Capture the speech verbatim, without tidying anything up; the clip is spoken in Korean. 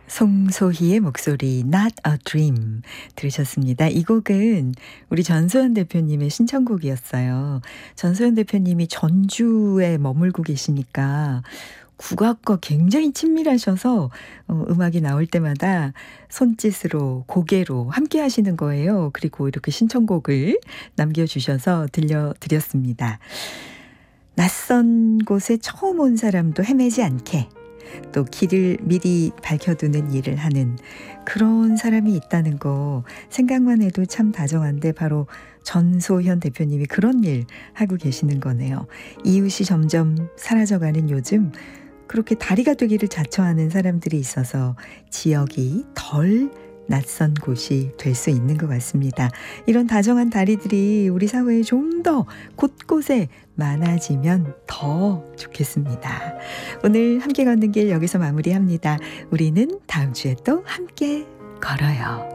송소희의 목소리 Not a Dream 들으셨습니다. 이 곡은 우리 전소연 대표님의 신청곡이었어요. 전소연 대표님이 전주에 머물고 계시니까 국악과 굉장히 친밀하셔서 어, 음악이 나올 때마다 손짓으로 고개로 함께 하시는 거예요. 그리고 이렇게 신청곡을 남겨주셔서 들려드렸습니다. 낯선 곳에 처음 온 사람도 헤매지 않게 또 길을 미리 밝혀두는 일을 하는 그런 사람이 있다는 거 생각만 해도 참 다정한데 바로 전소현 대표님이 그런 일 하고 계시는 거네요. 이웃이 점점 사라져가는 요즘 그렇게 다리가 되기를 자처하는 사람들이 있어서 지역이 덜 낯선 곳이 될 수 있는 것 같습니다. 이런 다정한 다리들이 우리 사회에 좀 더 곳곳에 많아지면 더 좋겠습니다. 오늘 함께 걷는 길 여기서 마무리합니다. 우리는 다음 주에 또 함께 걸어요.